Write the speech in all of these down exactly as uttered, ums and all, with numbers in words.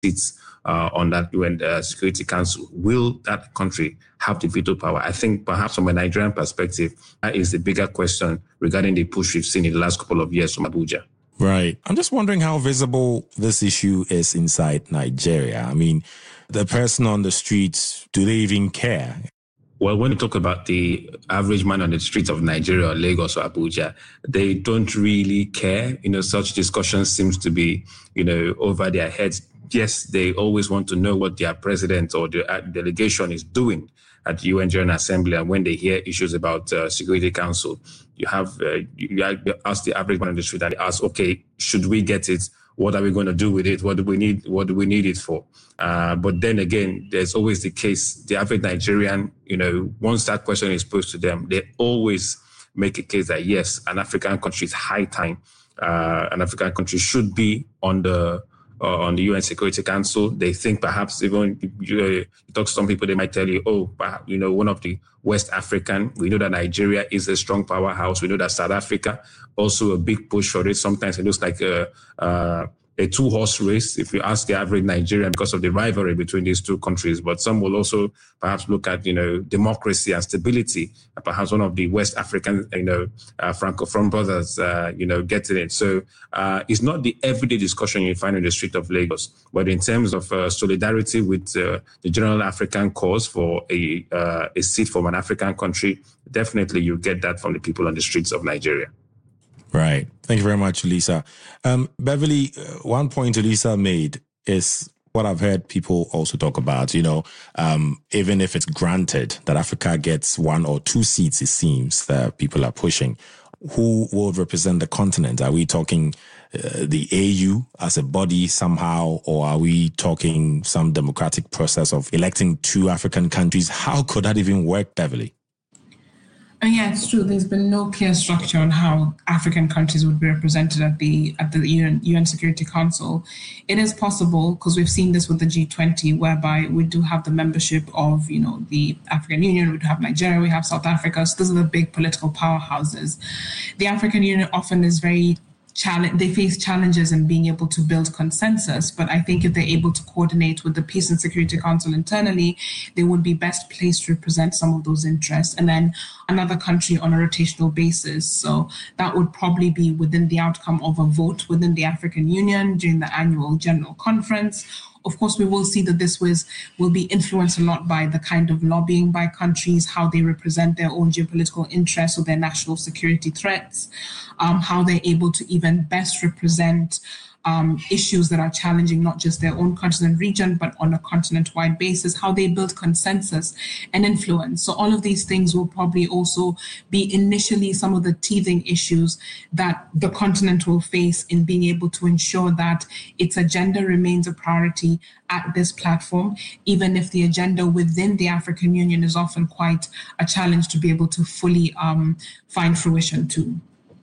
seats uh, on that U N uh, Security Council. Will that country have the veto power? I think perhaps from a Nigerian perspective, that is the bigger question regarding the push we've seen in the last couple of years from Abuja. Right. I'm just wondering how visible this issue is inside Nigeria. I mean, the person on the streets, do they even care? Well, when you talk about the average man on the streets of Nigeria or Lagos or Abuja, they don't really care. You know, such discussions seems to be, you know, over their heads. Yes, they always want to know what their president or the delegation is doing at the U N General Assembly. And when they hear issues about uh, Security Council, you have uh, you ask the average man on the street and they ask, okay, should we get it? What are we going to do with it? What do we need? What do we need it for? Uh, but then again, there's always the case. The average Nigerian, you know, once that question is posed to them, they always make a case that yes, an African country is high time. Uh, an African country should be on the uh, on the U N Security Council. They think perhaps even you, know, you talk to some people, they might tell you, oh, perhaps, you know, one of the West African. We know that Nigeria is a strong powerhouse. We know that South Africa also a big push for it. Sometimes it looks like a, uh, a two-horse race, if you ask the average Nigerian, because of the rivalry between these two countries. But some will also perhaps look at, you know, democracy and stability. Perhaps one of the West African, you know, uh, Francophone brothers, uh, you know, getting it. So uh, it's not the everyday discussion you find in the street of Lagos, but in terms of uh, solidarity with uh, the general African cause for a uh, a seat from an African country, definitely you get that from the people on the streets of Nigeria. Right. Thank you very much, Lisa. Um, Beverly, uh, one point Lisa made is what I've heard people also talk about, you know, um, even if it's granted that Africa gets one or two seats, it seems that people are pushing, who will represent the continent? Are we talking uh, the A U as a body somehow, or are we talking some democratic process of electing two African countries? How could that even work, Beverly? Uh, yeah, it's true. There's been no clear structure on how African countries would be represented at the at the U N, U N Security Council. It is possible, because we've seen this with the G twenty, whereby we do have the membership of, you know, the African Union, we do have Nigeria, we have South Africa. So those are the big political powerhouses. The African Union often is very challenge, they face challenges in being able to build consensus. But I think if they're able to coordinate with the Peace and Security Council internally, they would be best placed to represent some of those interests. And then another country on a rotational basis. So that would probably be within the outcome of a vote within the African Union during the annual General Conference. Of course, we will see that this was will be influenced a lot by the kind of lobbying by countries, how they represent their own geopolitical interests or their national security threats, um, how they're able to even best represent um, issues that are challenging not just their own continent region, but on a continent-wide basis, how they build consensus and influence. So all of these things will probably also be initially some of the teething issues that the continent will face in being able to ensure that its agenda remains a priority at this platform, even if the agenda within the African Union is often quite a challenge to be able to fully um, find fruition to.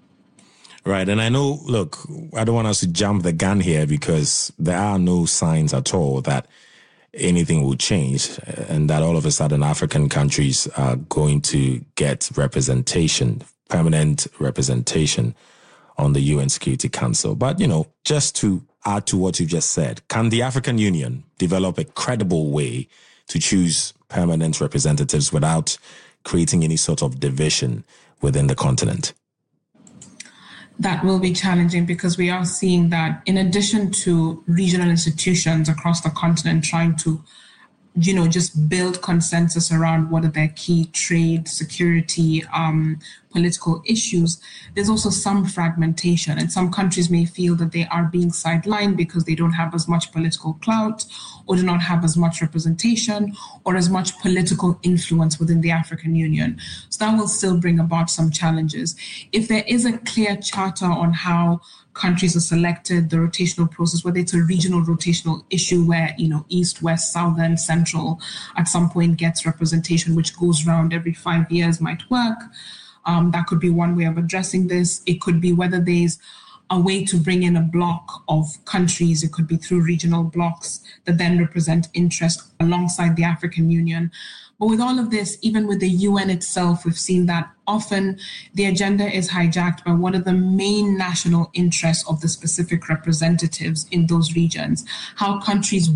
Right. And I know, look, I don't want us to jump the gun here because there are no signs at all that anything will change and that all of a sudden African countries are going to get representation, permanent representation on the U N Security Council. But, you know, just to add to what you just said, can the African Union develop a credible way to choose permanent representatives without creating any sort of division within the continent? That will be challenging because we are seeing that in addition to regional institutions across the continent trying to, you know, just build consensus around what are their key trade, security, um, political issues, there's also some fragmentation. And some countries may feel that they are being sidelined because they don't have as much political clout or do not have as much representation or as much political influence within the African Union. So that will still bring about some challenges. If there is a clear charter on how countries are selected, the rotational process, whether it's a regional rotational issue where, you know, East, West, Southern, Central at some point gets representation, which goes round every five years might work. Um, that could be one way of addressing this. It could be whether there's a way to bring in a block of countries. It could be through regional blocks that then represent interest alongside the African Union. But with all of this, even with the U N itself, we've seen that often the agenda is hijacked by what are the main national interests of the specific representatives in those regions, how countries